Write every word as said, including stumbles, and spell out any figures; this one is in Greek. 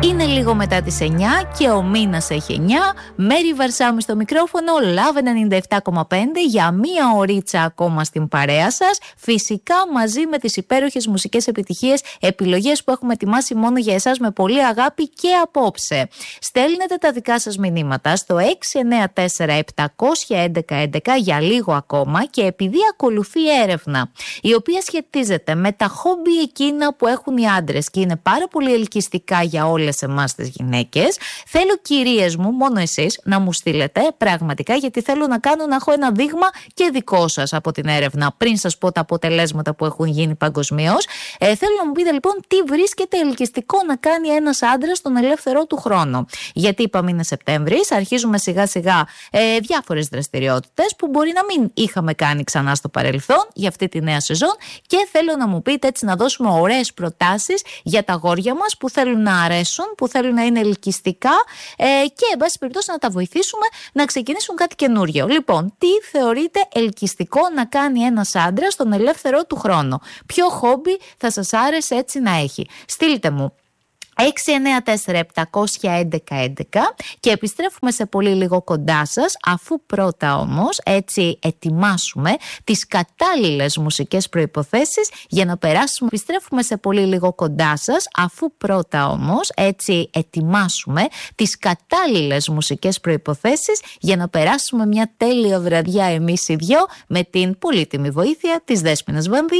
Είναι λίγο μετά τις εννιά και ο μήνας έχει εννιά. Μέρη Βαρσάμι στο μικρόφωνο, Love ενενήντα επτά κόμμα πέντε για μία ωρίτσα ακόμα στην παρέα σας. Φυσικά μαζί με τις υπέροχες μουσικές επιτυχίες, επιλογές που έχουμε ετοιμάσει μόνο για εσάς με πολύ αγάπη και απόψε. Στέλνετε τα δικά σας μηνύματα στο έξι εννιά τέσσερα επτά ένα ένα έντεκα για λίγο ακόμα, και επειδή ακολουθεί έρευνα η οποία σχετίζεται με τα χόμπι εκείνα που έχουν οι άντρες και είναι πάρα πολύ ελκυστικά για όλες σε εμάς τις γυναίκες, θέλω, κυρίες μου, μόνο εσείς να μου στείλετε πραγματικά, γιατί θέλω να κάνω να έχω ένα δείγμα και δικό σας από την έρευνα πριν σας πω τα αποτελέσματα που έχουν γίνει παγκοσμίως. Ε, θέλω να μου πείτε λοιπόν τι βρίσκεται ελκυστικό να κάνει ένας άντρας στον ελεύθερό του χρόνο. Γιατί είπαμε είναι Σεπτέμβρης, αρχίζουμε σιγά σιγά ε, διάφορες δραστηριότητες που μπορεί να μην είχαμε κάνει ξανά στο παρελθόν για αυτή τη νέα σεζόν, και θέλω να μου πείτε, έτσι, να δώσουμε ωραίες προτάσεις για τα αγόρια μας που θέλουν να αρέσουν, που θέλουν να είναι ελκυστικά ε, και εν πάση περιπτώσει να τα βοηθήσουμε να ξεκινήσουν κάτι καινούριο. Λοιπόν, τι θεωρείτε ελκυστικό να κάνει ένας άντρας στον ελεύθερό του χρόνο? Ποιο χόμπι θα σας άρεσε έτσι να έχει? Στείλτε μου έξι εννιά τέσσερα επτά ένα ένα έντεκα και επιστρέφουμε σε πολύ λίγο κοντά σας, αφού πρώτα όμως έτσι ετοιμάσουμε τις κατάλληλες μουσικές προϋποθέσεις για να περάσουμε. Επιστρέφουμε σε πολύ λίγο κοντά σας, αφού πρώτα όμως έτσι ετοιμάσουμε τις κατάλληλες μουσικές προϋποθέσεις για να περάσουμε μια τέλεια βραδιά εμείς οι δυο με την πολύτιμη βοήθεια της Δέσποινας Βανδύ.